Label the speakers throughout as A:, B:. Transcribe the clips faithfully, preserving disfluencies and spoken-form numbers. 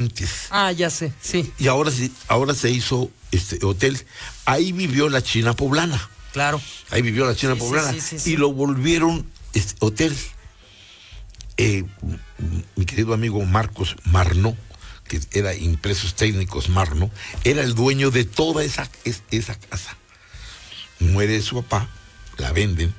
A: antes.
B: Ah, ya sé, sí.
A: Y ahora, ahora se hizo este hotel. Ahí vivió la China Poblana.
B: Claro.
A: Ahí vivió la China
B: sí,
A: Poblana.
B: Sí, sí, sí, sí.
A: Y lo volvieron este hotel. Eh, mi querido amigo Marcos Marno, que era Impresos Técnicos Marno, era el dueño de toda esa, es, esa casa. Muere su papá, la venden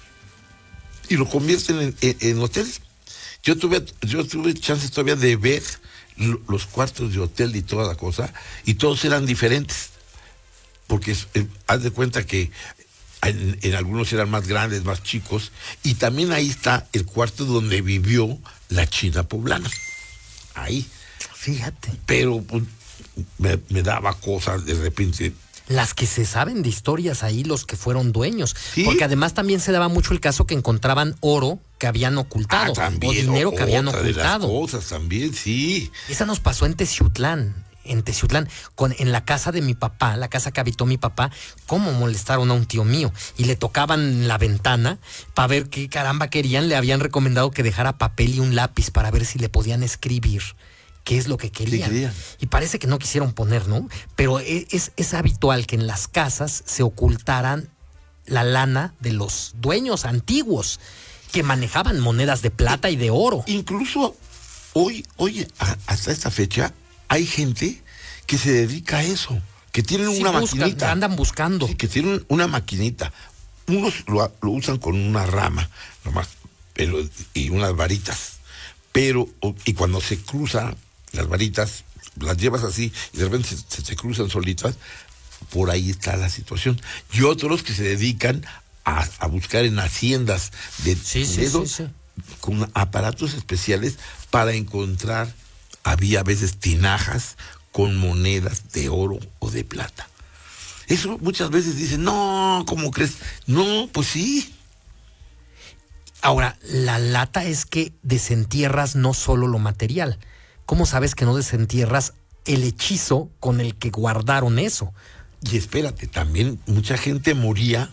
A: y lo convierten en, en, en hotel. Yo tuve, yo tuve chance todavía de ver lo, los cuartos de hotel y toda la cosa, y todos eran diferentes, porque eh, haz de cuenta que en, en algunos eran más grandes, más chicos, y también ahí está el cuarto donde vivió la China Poblana. Ahí.
B: Fíjate.
A: Pero pues, me, me daba cosas de repente.
B: Las que se saben de historias ahí, los que fueron dueños.
A: ¿Sí?
B: Porque además también se daba mucho el caso que encontraban oro que habían ocultado.
A: Ah, también,
B: o dinero que habían
A: otra
B: ocultado.
A: De las cosas también, sí.
B: Esa nos pasó en Teciutlán. En Teciutlán, con, en la casa de mi papá, la casa que habitó mi papá, cómo molestaron a un tío mío. Y le tocaban la ventana para ver qué caramba querían. Le habían recomendado que dejara papel y un lápiz para ver si le podían escribir qué es lo que querían.
A: querían.
B: Y parece que no quisieron poner, ¿no? Pero es, es, es habitual que en las casas se ocultaran la lana de los dueños antiguos que manejaban monedas de plata y de oro.
A: Incluso hoy, hoy a, hasta esta fecha, hay gente que se dedica a eso, que tienen
B: sí,
A: una
B: buscan,
A: maquinita.
B: Andan buscando.
A: Sí, que tienen una maquinita. Unos lo, lo usan con una rama, nomás, pero, y unas varitas. Pero, y cuando se cruzan las varitas, las llevas así, y de repente se, se, se cruzan solitas, por ahí está la situación. Y otros que se dedican a, a buscar en haciendas de,
B: sí,
A: de
B: sí,
A: esos,
B: sí, sí.
A: con aparatos especiales para encontrar, había a veces tinajas con monedas de oro o de plata. Eso muchas veces dicen, no, ¿cómo crees? No, pues sí.
B: Ahora, la lata es que desentierras no solo lo material. ¿Cómo sabes que no desentierras el hechizo con el que guardaron eso?
A: Y espérate, también mucha gente moría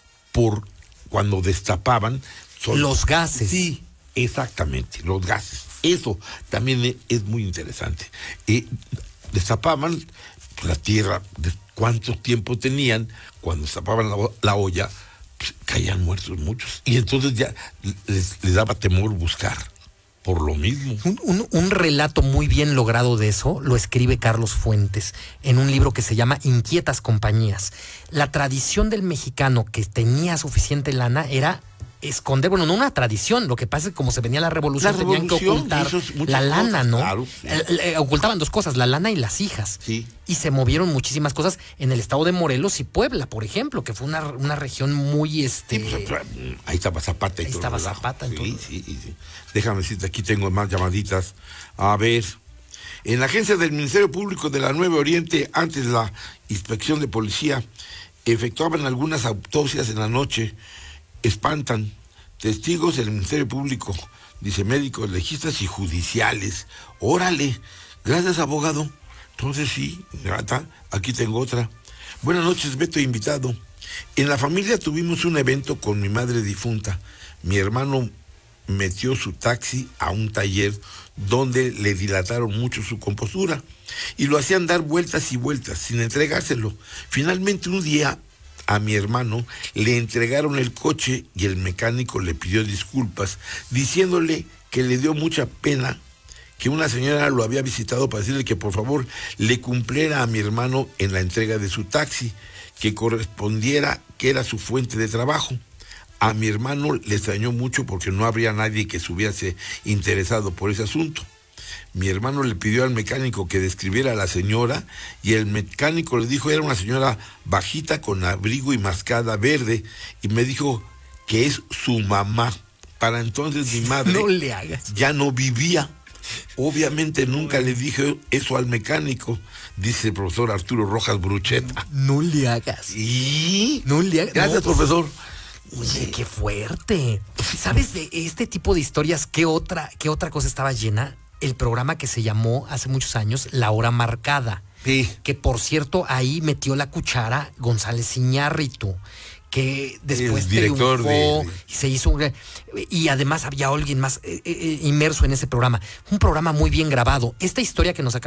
A: por cuando destapaban.
B: Son, los gases.
A: Sí, exactamente, los gases. Eso también es muy interesante. Eh, destapaban la tierra, de cuánto tiempo tenían, cuando destapaban la, la olla, pues, caían muertos muchos. Y entonces ya les, les daba temor buscar, por lo mismo.
B: Un, un, un relato muy bien logrado de eso lo escribe Carlos Fuentes en un libro que se llama Inquietas Compañías. La tradición del mexicano que tenía suficiente lana era esconder, bueno, no una tradición, lo que pasa es que como se venía la revolución,
A: la
B: tenían
A: revolución,
B: que ocultar la lana,
A: cosas,
B: ¿no?
A: Claro, sí.
B: el, el, ocultaban dos cosas, la lana y las hijas.
A: Sí.
B: Y se movieron muchísimas cosas en el estado de Morelos y Puebla, por ejemplo, que fue una, una región muy... este
A: sí, pues, ahí estaba Zapata. Y
B: ahí
A: todo
B: estaba
A: el
B: Zapata.
A: Sí,
B: todo.
A: sí, sí. Déjame decirte, aquí tengo más llamaditas. A ver, en la agencia del Ministerio Público de la Nueva Oriente, antes la inspección de policía, efectuaban algunas autopsias en la noche, espantan. Testigos del Ministerio Público, dice médicos, legistas y judiciales. Órale, gracias abogado. Entonces sí, grata, aquí tengo otra. Buenas noches, Beto invitado. En la familia tuvimos un evento con mi madre difunta. Mi hermano metió su taxi a un taller donde le dilataron mucho su compostura y lo hacían dar vueltas y vueltas sin entregárselo. Finalmente un día a mi hermano le entregaron el coche y el mecánico le pidió disculpas, diciéndole que le dio mucha pena que una señora lo había visitado para decirle que por favor le cumpliera a mi hermano en la entrega de su taxi, que correspondiera que era su fuente de trabajo. A mi hermano le extrañó mucho porque no habría nadie que se hubiese interesado por ese asunto. Mi hermano le pidió al mecánico que describiera a la señora y el mecánico le dijo era una señora bajita con abrigo y mascada verde y me dijo que es su mamá. Para entonces mi madre
B: no le hagas.
A: Ya no vivía. Obviamente nunca le dije eso al mecánico, dice el profesor Arturo Rojas Brucheta.
B: No le hagas.
A: ¿Y?
B: No le hagas.
A: Gracias, no, profesor.
B: Oye, qué fuerte. ¿Sabes de este tipo de historias qué otra, qué otra cosa estaba llena? El programa que se llamó hace muchos años La Hora Marcada.
A: Sí.
B: Que por cierto, ahí metió la cuchara González Iñárritu, que después
A: el director
B: triunfó
A: de...
B: y se hizo un... y además había alguien más eh, eh, inmerso en ese programa. Un programa muy bien grabado. Esta historia que nos acaba